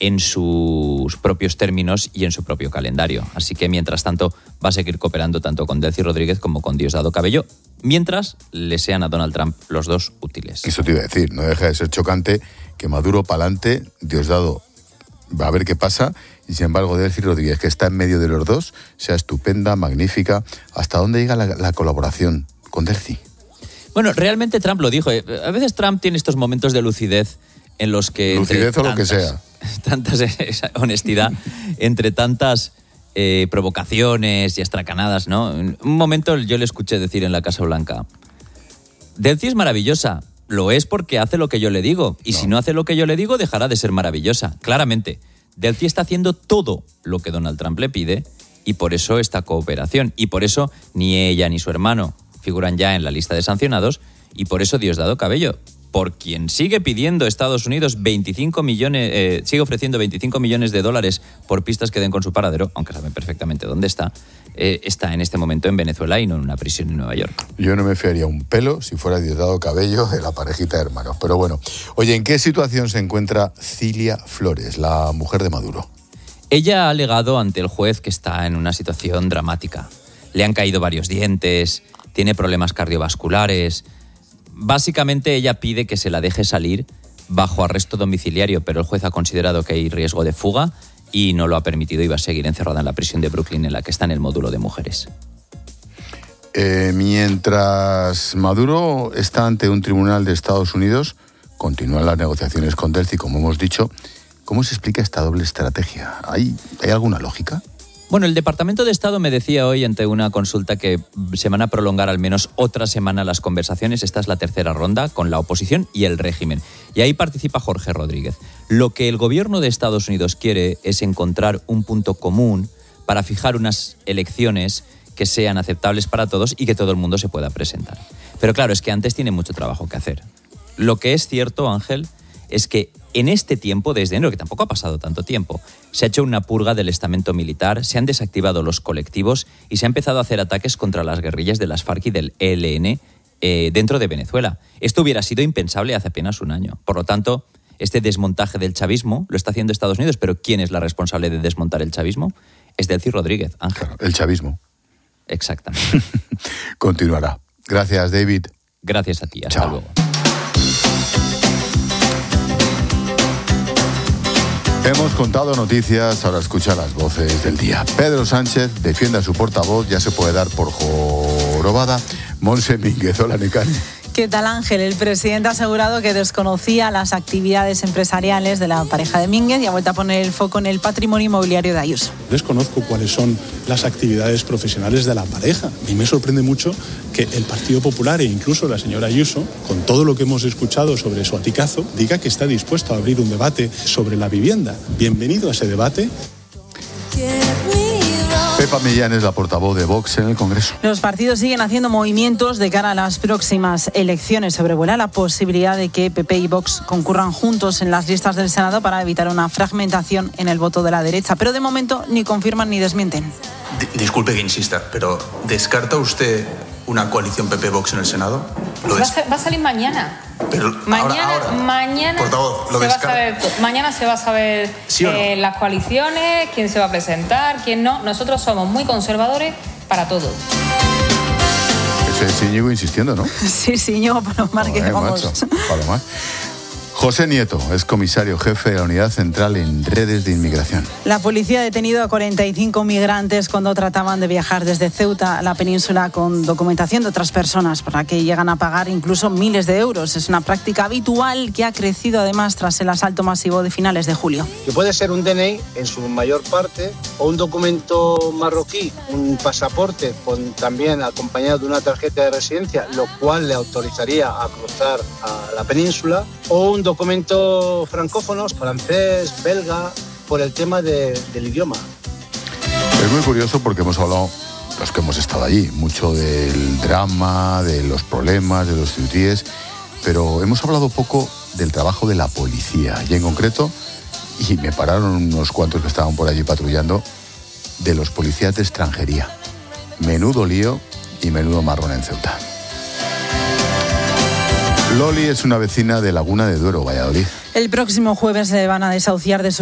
en sus propios términos y en su propio calendario. Así que, mientras tanto, va a seguir cooperando tanto con Delcy Rodríguez como con Diosdado Cabello, mientras le sean a Donald Trump los dos útiles. Eso te iba a decir, no deja de ser chocante que Maduro pa'lante, Diosdado va a ver qué pasa, y sin embargo Delcy Rodríguez, que está en medio de los dos, sea estupenda, magnífica. ¿Hasta dónde llega la colaboración con Delcy? Bueno, realmente Trump lo dijo. A veces Trump tiene estos momentos de lucidez en los que... Lucidez o lo que sea. Honestidad, entre tantas provocaciones y estracanadas, ¿no? Un momento yo le escuché decir en la Casa Blanca: Delcy es maravillosa, lo es porque hace lo que yo le digo, y si no hace lo que yo le digo, dejará de ser maravillosa. Claramente, Delcy está haciendo todo lo que Donald Trump le pide, y por eso esta cooperación, y por eso ni ella ni su hermano figuran ya en la lista de sancionados, y por eso Diosdado Cabello, por quien sigue pidiendo Estados Unidos 25 millones, sigue ofreciendo 25 millones de dólares por pistas que den con su paradero, aunque saben perfectamente dónde está en este momento en Venezuela y no en una prisión en Nueva York. Yo no me fiaría un pelo si fuera Diosdado Cabello de la parejita de hermanos. Pero bueno, oye, ¿en qué situación se encuentra Cilia Flores, la mujer de Maduro? Ella ha alegado ante el juez que está en una situación dramática. Le han caído varios dientes, tiene problemas cardiovasculares. Básicamente ella pide que se la deje salir bajo arresto domiciliario, pero el juez ha considerado que hay riesgo de fuga y no lo ha permitido y va a seguir encerrada en la prisión de Brooklyn, en la que está en el módulo de mujeres. Mientras Maduro está ante un tribunal de Estados Unidos, continúan las negociaciones con Delcy, como hemos dicho. ¿Cómo se explica esta doble estrategia? ¿Hay alguna lógica? Bueno, el Departamento de Estado me decía hoy ante una consulta que se van a prolongar al menos otra semana las conversaciones. Esta es la tercera ronda con la oposición y el régimen. Y ahí participa Jorge Rodríguez. Lo que el gobierno de Estados Unidos quiere es encontrar un punto común para fijar unas elecciones que sean aceptables para todos y que todo el mundo se pueda presentar. Pero claro, es que antes tiene mucho trabajo que hacer. Lo que es cierto, Ángel, es que en este tiempo, desde enero, que tampoco ha pasado tanto tiempo, se ha hecho una purga del estamento militar, se han desactivado los colectivos y se ha empezado a hacer ataques contra las guerrillas de las FARC y del ELN dentro de Venezuela. Esto hubiera sido impensable hace apenas un año. Por lo tanto, este desmontaje del chavismo lo está haciendo Estados Unidos, pero ¿quién es la responsable de desmontar el chavismo? Es Delcy Rodríguez, Ángel. Claro, el chavismo. Exactamente. Continuará. Gracias, David. Gracias a ti. Hasta Chao. luego. Hemos contado noticias, ahora escucha las voces del día. Pedro Sánchez defiende a su portavoz, ya se puede dar por jorobada. Montse Mínguez, hola, Necane. ¿Qué tal, Ángel? El presidente ha asegurado que desconocía las actividades empresariales de la pareja de Mínguez y ha vuelto a poner el foco en el patrimonio inmobiliario de Ayuso. Desconozco cuáles son las actividades profesionales de la pareja. A mí me sorprende mucho que el Partido Popular e incluso la señora Ayuso, con todo lo que hemos escuchado sobre su aticazo, diga que está dispuesto a abrir un debate sobre la vivienda. Bienvenido a ese debate. Pepa Millán es la portavoz de Vox en el Congreso. Los partidos siguen haciendo movimientos de cara a las próximas elecciones. Sobrevuela la posibilidad de que PP y Vox concurran juntos en las listas del Senado para evitar una fragmentación en el voto de la derecha. Pero de momento ni confirman ni desmienten. Disculpe que insista, pero ¿descarta usted una coalición PP-Vox en el Senado? Va a salir mañana. Pero mañana portavoz, se va a saber todo. Mañana se va a saber ¿sí o no? Las coaliciones, quién se va a presentar, quién no. Nosotros somos muy conservadores para todo. Ese es Íñigo insistiendo, ¿no? Sí, Íñigo Palomar, que vamos. Palomar. José Nieto es comisario jefe de la Unidad Central en Redes de Inmigración. La policía ha detenido a 45 migrantes cuando trataban de viajar desde Ceuta a la península con documentación de otras personas, para que llegan a pagar incluso miles de euros. Es una práctica habitual que ha crecido además tras el asalto masivo de finales de julio. Que puede ser un DNI en su mayor parte o un documento marroquí, un pasaporte también acompañado de una tarjeta de residencia, lo cual le autorizaría a cruzar a la península, o un documento francófono, francés, belga, por el tema del idioma. Es muy curioso porque hemos hablado, los que hemos estado allí, mucho del drama, de los problemas, de los tuitíes, pero hemos hablado poco del trabajo de la policía y en concreto, y me pararon unos cuantos que estaban por allí patrullando, de los policías de extranjería. Menudo lío y menudo marrón en Ceuta. Loli es una vecina de Laguna de Duero, Valladolid. El próximo jueves se van a desahuciar de su